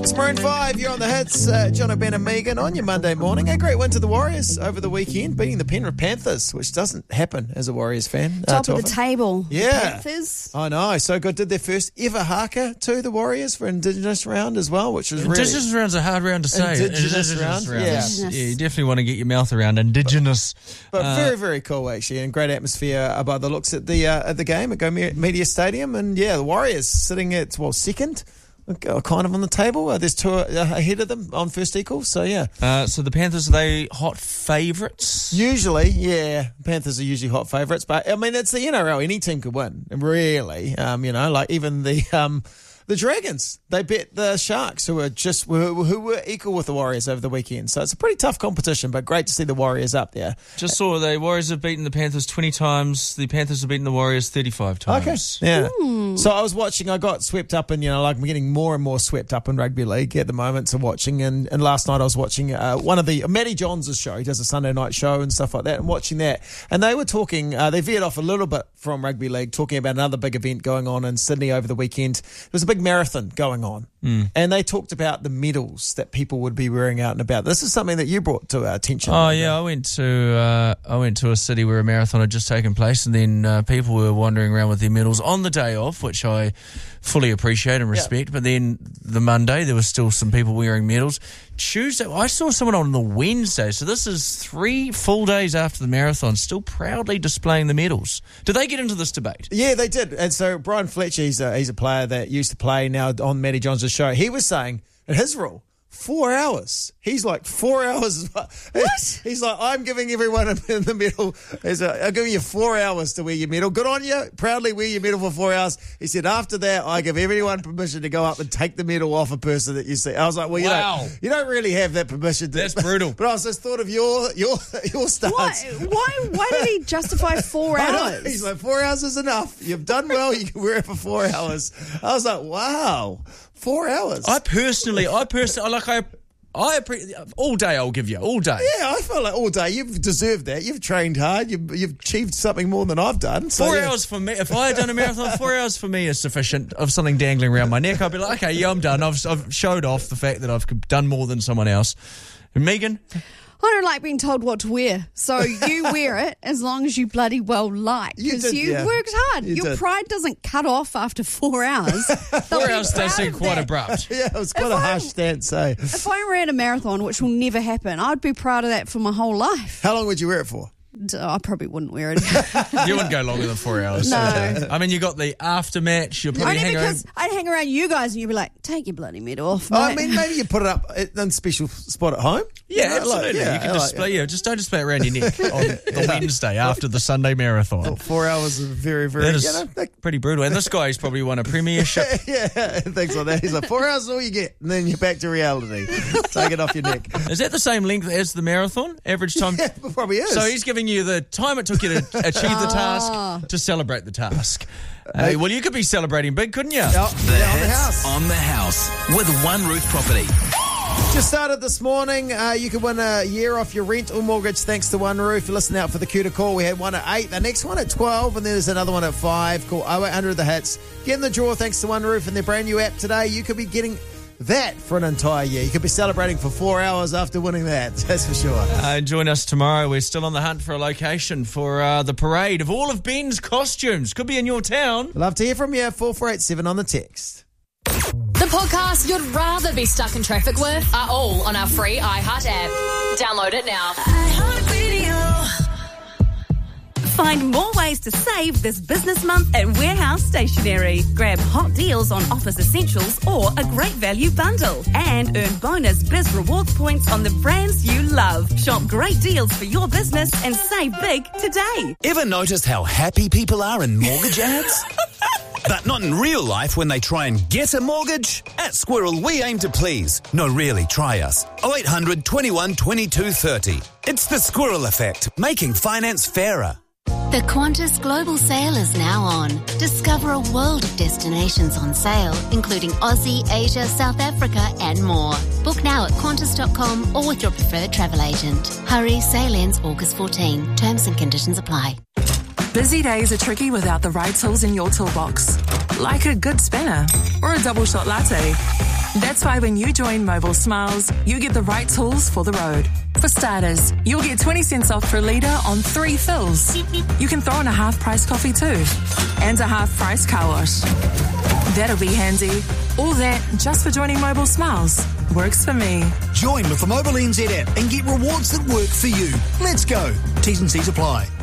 It's Maroon 5, you're on the hits. John O'Ben and Megan on your Monday morning. A great win to the Warriors over the weekend, beating the Penrith Panthers, which doesn't happen as a Warriors fan. Top of the table. Yeah. Panthers. I know, so good. Did their first ever haka to the Warriors for Indigenous round as well, which was really... Indigenous round's a hard round to say. Indigenous round. Yeah. Indigenous. Yeah, you definitely want to get your mouth around Indigenous. But very, very cool, actually, and great atmosphere by the looks at the game at Go Media Stadium. And, yeah, the Warriors sitting at, second? Kind of on the table. There's two ahead of them on first equal, so yeah. So the Panthers, are they hot favourites? Usually, yeah. Panthers are usually hot favourites, but I mean, it's the NRL. Any team could win, really. Like even the Dragons, they bet the Sharks, who were equal with the Warriors over the weekend. So it's a pretty tough competition, but great to see the Warriors up there. Just saw the Warriors have beaten the Panthers 20 times. The Panthers have beaten the Warriors 35 times. Okay, yeah. Ooh. So I was watching, I got swept up in, I'm getting more and more swept up in rugby league at the moment, so watching. And last night I was watching one of Matty Johns' show. He does a Sunday night show and stuff like that, and watching that. And they were talking, they veered off a little bit from rugby league, talking about another big event going on in Sydney over the weekend. There was a big marathon going on, and they talked about the medals that people would be wearing out and about. This is something that you brought to our attention. Oh yeah, I went to a city where a marathon had just taken place, and then people were wandering around with their medals on the day off, which I fully appreciate and respect. But then the Monday, there was still some people wearing medals. Tuesday, I saw someone on the Wednesday, so this is 3 full days after the marathon, still proudly displaying the medals. Did they get into this debate? Yeah, they did. And so Brian Fletcher, he's a player that used to play now on Matty Johns' show. He was saying, in his rule, 4 hours. He's like 4 hours. What? He's like, I'm giving everyone in the medal. I'm giving you 4 hours to wear your medal. Good on you. Proudly wear your medal for 4 hours. He said, after that, I give everyone permission to go up and take the medal off a person that you see. I was like, well, you don't really have that permission. That's brutal. But I was just thought of your stance. Why did he justify 4 hours? He's like, 4 hours is enough. You've done well. You can wear it for 4 hours. I was like, wow. 4 hours. I personally, all day I'll give you, all day. Yeah, I feel like all day. You've deserved that. You've trained hard. You've achieved something more than I've done. So 4 hours for me. If I had done a marathon, 4 hours for me is sufficient of something dangling around my neck. I'd be like, okay, yeah, I'm done. I've showed off the fact that I've done more than someone else. And Megan? I don't like being told what to wear, so you wear it as long as you bloody well like, because you worked hard. Your pride doesn't cut off after 4 hours. 4 hours does seem quite abrupt. Yeah, it was quite a harsh stance, eh? If I ran a marathon, which will never happen, I'd be proud of that for my whole life. How long would you wear it for? I probably wouldn't wear it. You wouldn't go longer than 4 hours. No. I mean, you got the aftermatch. You'll probably Only because I'd hang around you guys and you'd be like, take your bloody medal off, mate. I mean, maybe you put it up in a special spot at home. Yeah, absolutely. You can display. Just don't display it around your neck on the Wednesday after the Sunday marathon. 4 hours is very, very. That is pretty brutal. And this guy's probably won a premiership. Yeah, things like that. He's like, 4 hours is all you get, and then you're back to reality. Take it off your neck. Is that the same length as the marathon? Average time? Yeah, probably is. So he's giving you the time it took you to achieve the task to celebrate the task. Well, you could be celebrating big, couldn't you? On the house with One Roof Property. Just started this morning. You can win a year off your rent or mortgage thanks to One Roof. Listen out for the cue to call. We had one at 8, the next one at 12, and then there's another one at 5. Call 0800 the hits. Get in the draw thanks to One Roof and their brand new app today. You could be getting that for an entire year. You could be celebrating for 4 hours after winning that. That's for sure. Join us tomorrow. We're still on the hunt for a location for the parade of all of Ben's costumes. Could be in your town. Love to hear from you. 4487 on the text. The podcasts you'd rather be stuck in traffic with are all on our free iHeart app. Download it now. Find more ways to save this business month at Warehouse Stationery. Grab hot deals on office essentials or a great value bundle. And earn bonus Biz Rewards points on the brands you love. Shop great deals for your business and save big today. Ever notice how happy people are in mortgage ads? But not in real life when they try and get a mortgage? At Squirrel, we aim to please. No, really, try us. 0800 21 22 30. It's the Squirrel Effect, making finance fairer. The Qantas Global Sale is now on. Discover a world of destinations on sale, including Aussie, Asia, South Africa and more. Book now at Qantas.com or with your preferred travel agent. Hurry, sale ends August 14. Terms and conditions apply. Busy days are tricky without the right tools in your toolbox. Like a good spinner or a double shot latte. That's why when you join Mobile Smiles, you get the right tools for the road. For starters, you'll get 20 cents off per litre on 3 fills. You can throw in a half-price coffee too, and a half-price car wash. That'll be handy. All that just for joining Mobile Smiles. Works for me. Join with the Mobile NZ app and get rewards that work for you. Let's go. T's and C's apply.